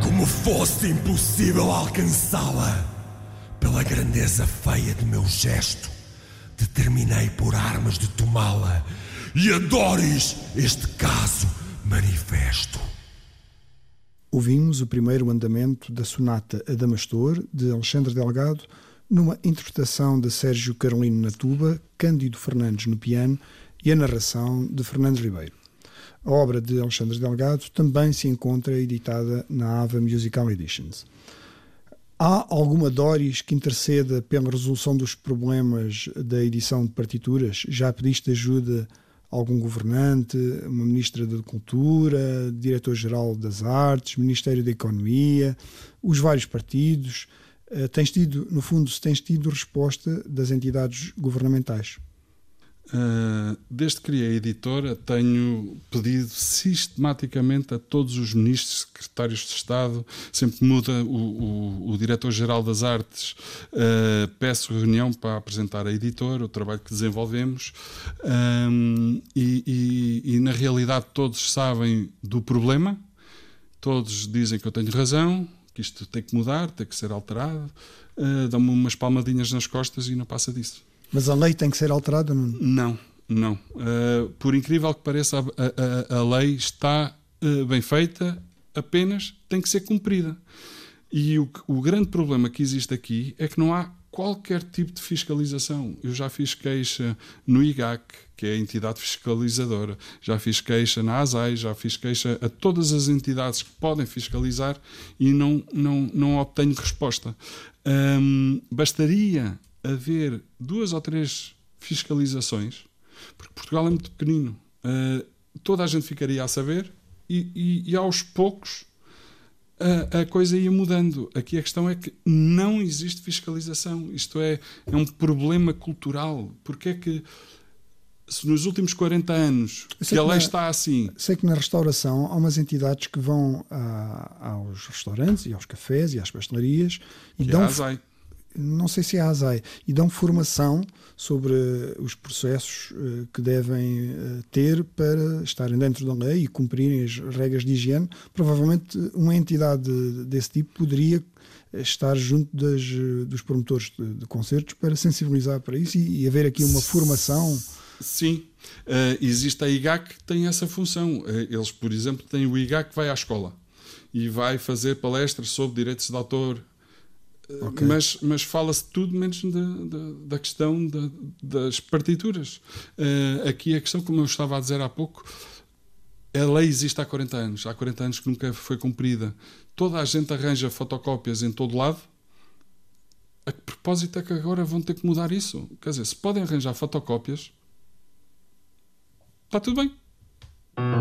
Como fosse impossível alcançá-la, pela grandeza feia de meu gesto, determinei por armas de tomá-la, e adores este caso manifesto. Ouvimos o primeiro andamento da sonata Adamastor, de Alexandre Delgado, numa interpretação de Sérgio Carolino na tuba, Cândido Fernandes no piano e a narração de Fernando Ribeiro. A obra de Alexandre Delgado também se encontra editada na Ava Musical Editions. Há alguma Doris que interceda pela resolução dos problemas da edição de partituras? Já pediste ajuda a algum governante, uma ministra da Cultura, diretor-geral das Artes, Ministério da Economia, os vários partidos? Tens tido resposta das entidades governamentais? Desde que criei a editora, tenho pedido sistematicamente a todos os ministros, secretários de Estado, sempre muda o diretor-geral das Artes, peço reunião para apresentar a editora, o trabalho que desenvolvemos, e na realidade todos sabem do problema, todos dizem que eu tenho razão, que isto tem que mudar, tem que ser alterado, dão-me umas palmadinhas nas costas e não passa disso. Mas a lei tem que ser alterada? Não. Por incrível que pareça, a lei está bem feita, apenas tem que ser cumprida. E o grande problema que existe aqui é que não há qualquer tipo de fiscalização. Eu já fiz queixa no IGAC, que é a entidade fiscalizadora, já fiz queixa na ASAI, já fiz queixa a todas as entidades que podem fiscalizar e não obtenho resposta. Bastaria haver 2 ou 3 fiscalizações, porque Portugal é muito pequenino, toda a gente ficaria a saber e aos poucos a coisa ia mudando. Aqui a questão é que não existe fiscalização. Isto é um problema cultural. Porque é que se nos últimos 40 anos que a lei está assim... Sei que na restauração há umas entidades que vão aos restaurantes e aos cafés e às pastelarias e dão... Não sei se é a ASAI, e dão formação sobre os processos que devem ter para estarem dentro da lei e cumprirem as regras de higiene. Provavelmente uma entidade desse tipo poderia estar junto dos promotores de concertos para sensibilizar para isso e haver aqui uma formação. Sim, existe a IGAC que tem essa função. Eles, por exemplo, têm o IGAC que vai à escola e vai fazer palestras sobre direitos de autor. Okay. Mas fala-se tudo menos da questão das partituras. Aqui a questão, como eu estava a dizer há pouco, a lei existe há 40 anos. Há 40 anos que nunca foi cumprida. Toda a gente arranja fotocópias em todo lado. A que propósito é que agora vão ter que mudar isso? Quer dizer, se podem arranjar fotocópias, está tudo bem.